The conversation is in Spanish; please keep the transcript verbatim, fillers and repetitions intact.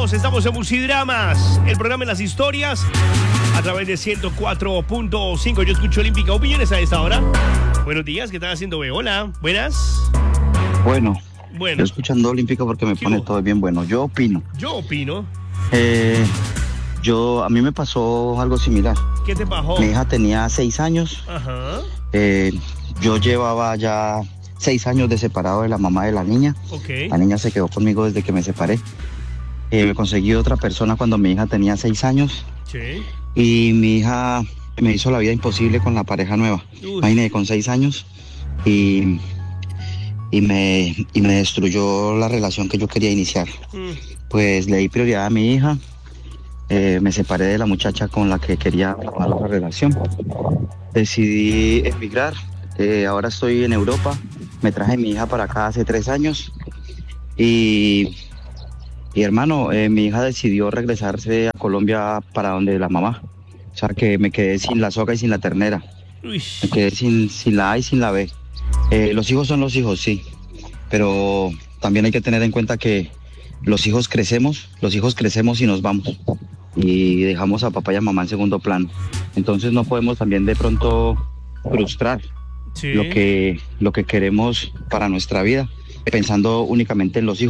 bienvenidos. Estamos en Musidramas, el programa de las historias, a través de ciento cuatro punto cinco. Yo escucho Olímpica Opiniones a esta hora. Buenos días, ¿qué estás haciendo, B? Hola, buenas. Bueno, bueno. Yo escuchando Olímpica porque me pone todo bien bueno. Yo opino. Yo opino. Eh, yo, a mí me pasó algo similar. ¿Qué te pasó? Mi hija tenía seis años. Ajá. Eh, yo llevaba ya seis años de separado de la mamá de la niña. Ok. La niña se quedó conmigo desde que me separé. Eh, me conseguí otra persona cuando mi hija tenía seis años. Sí. Y mi hija me hizo la vida imposible con la pareja nueva. Uy. Imagínate, con seis años. Y, y, me, y me destruyó la relación que yo quería iniciar. Mm. Pues le di prioridad a mi hija. Eh, me separé de la muchacha con la que quería formar otra relación. Decidí emigrar. Eh, ahora estoy en Europa. Me traje mi hija para acá hace tres años. Y, y hermano, eh, mi hija decidió regresarse a Colombia para donde la mamá. O sea que me quedé sin la soga y sin la ternera. Uy. Me quedé sin, sin la A y sin la B. Eh, los hijos son los hijos, sí. Pero también hay que tener en cuenta que los hijos crecemos, los hijos crecemos y nos vamos. Y dejamos a papá y a mamá en segundo plano. Entonces no podemos también de pronto frustrar Sí. lo que, lo que queremos para nuestra vida, pensando únicamente en los hijos.